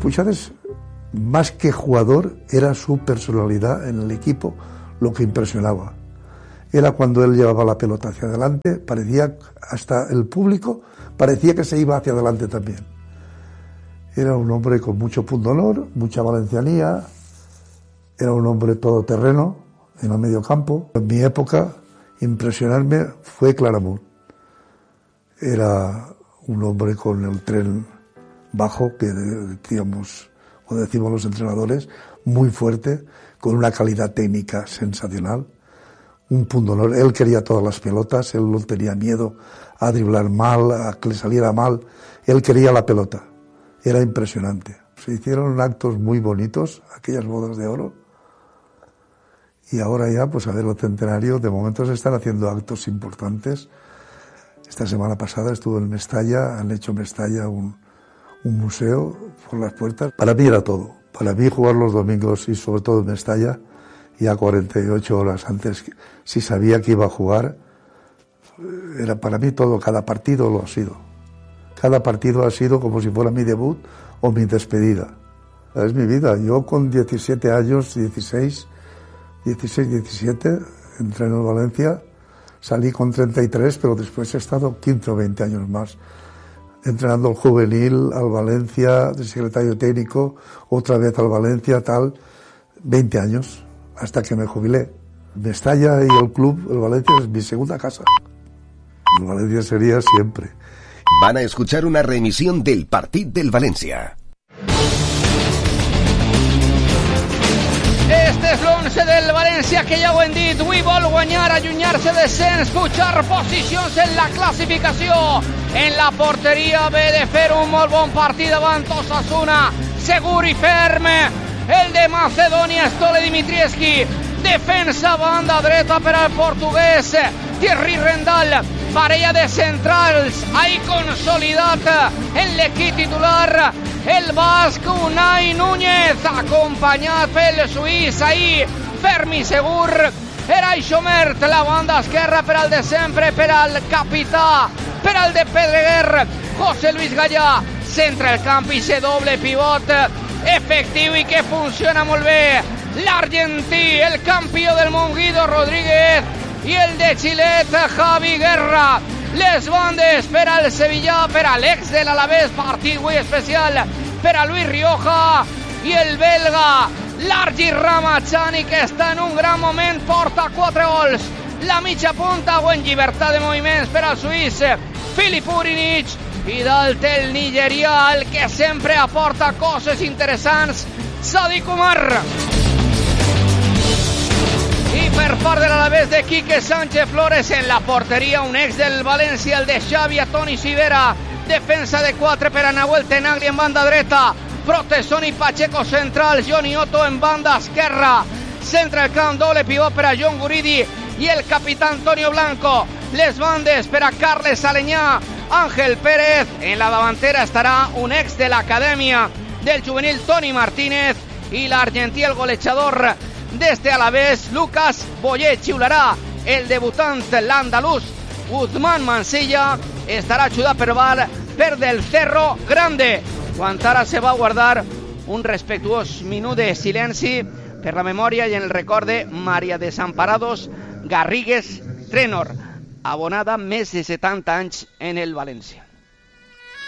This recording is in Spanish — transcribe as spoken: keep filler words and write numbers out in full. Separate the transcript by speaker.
Speaker 1: Puigcercas, más que jugador, era su personalidad en el equipo lo que impresionaba. Era cuando él llevaba la pelota hacia adelante, parecía, hasta el público, parecía que se iba hacia adelante también. Era un hombre con mucho pundonor, mucha valencianía, era un hombre todoterreno en el medio campo. En mi época, impresionarme fue Claramunt. Era un hombre con el tren bajo, que decíamos, o decimos los entrenadores, muy fuerte, con una calidad técnica sensacional, un pundonor. Él quería todas las pelotas, él no tenía miedo a driblar mal, a que le saliera mal, él quería la pelota, era impresionante. Se hicieron actos muy bonitos, aquellas bodas de oro, y ahora ya, pues a ver, los centenarios, de momento se están haciendo actos importantes. Esta semana pasada estuve en Mestalla, han hecho en Mestalla un, un museo por las puertas. Para mí era todo, para mí jugar los domingos y sobre todo en Mestalla, ya cuarenta y ocho horas antes, si sabía que iba a jugar, era para mí todo, cada partido lo ha sido. Cada partido ha sido como si fuera mi debut o mi despedida. Es mi vida. Yo con diecisiete años, dieciséis, dieciséis, diecisiete, entré en el Valencia, salí con treinta y tres, pero después he estado quince o veinte años más entrenando al juvenil, al Valencia, de secretario técnico, otra vez al Valencia, tal, veinte años, hasta que me jubilé. Mestalla y el club, el Valencia, es mi segunda casa. El Valencia sería siempre.
Speaker 2: Van a escuchar una reemisión del Partit del València.
Speaker 3: Este és l'onze del València que ja ho hem dit, avui vol guanyar, allunyar-se de descens, pujar posicions en la classificació. En la porteria ve de fer un molt bon partit davant Osasuna, segur i ferme, el de Macedònia, Stole Dimitrievski, defensa banda dreta per al portuguès, Thierry Rendal, parella de centrals, ahí consolidat en l'equip titular, el basc Unai Núñez, acompanyat pel suís, ahí Fermi Segur, Eray Xomert, la banda esquerra per al de sempre, per al capità, per al de Pedreguer, José Luis Gallà, centra el camp i se doble pivot, efectiu i que funciona molt bé, l'argentí, el campió del món Guido Rodríguez, i el de Xilet, Javi Guerra. Les bandes per al Sevilla, per a l'ex de l'Alavés, partit avui especial per a Luis Rioja, i el belga Largi Ramazani, que està en un gran moment, porta quatre gols. La mitja punta o en llibertat de moviments per al suís Filip Urinic, i dalt el nigerià, el que sempre aporta coses interessants, Sadik Umar. I per part de l'Alavés de Quique Sánchez Flores en la porteria, un ex del València, el de Xavi, Toni Sivera, defensa de quatre per a Nahuel Tenagli en banda dreta, Protesoni Pacheco central, Johnny Otto en banda esquerra, centra el camp, doble pivot per a John Guridi i el capità Antonio Blanco. Les bandes per a Carles Aleñà, Ángel Pérez, en la davantera estarà un ex de l'acadèmia del juvenil Toni Martínez i l'argentí, el golejador desde Alavés, Lucas Boyet. Xiularà el debutant, l'andalús Guzmán Mansilla, estarà ajudat per Val per del Cerro Grande, quan ara se va guardar un respectuós minut de silenci per la memòria i en el record de Maria Desamparados Garrigues Trenor, abonada més de setanta anys en el València.